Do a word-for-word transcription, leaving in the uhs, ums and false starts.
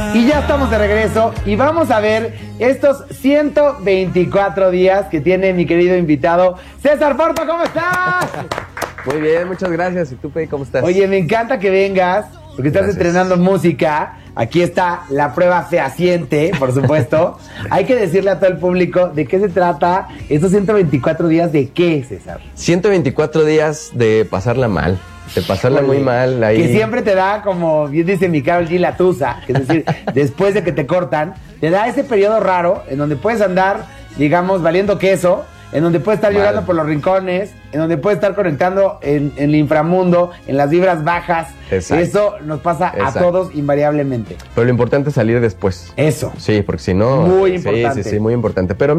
Y ya estamos de regreso y vamos a ver estos ciento veinticuatro días que tiene mi querido invitado César Porto. ¿Cómo estás? Muy bien, muchas gracias. ¿Y tú, Pei, cómo estás? Oye, me encanta que vengas porque estás Gracias. estrenando música. Aquí está la prueba fehaciente, por supuesto. Hay que decirle a todo el público de qué se trata estos ciento veinticuatro días. ¿De qué, César? ciento veinticuatro días de pasarla mal, de pasarla Oye, muy mal. Ahí. Que siempre te da, como bien dice mi Karol G, la tusa. Es decir, después de que te cortan, te da ese periodo raro en donde puedes andar, digamos, valiendo queso, en donde puedes estar Mal. llorando por los rincones, en donde puedes estar conectando en, en el inframundo, en las vibras bajas. Exacto. Eso nos pasa Exacto. a todos invariablemente. Pero lo importante es salir después. Eso. Sí, porque si no... Muy sí, importante. Sí, sí, muy importante. Pero